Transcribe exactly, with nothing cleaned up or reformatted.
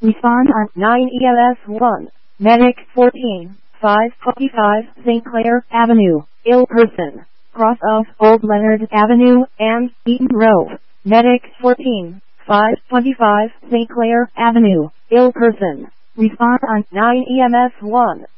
Respond on nine E M S one. Medic fourteen, five twenty-five Saint Clair Avenue, ill person. Cross of Old Leonard Avenue and Eaton Road. Medic fourteen, five twenty-five Saint Clair Avenue, ill person. Respond on nine E M S one.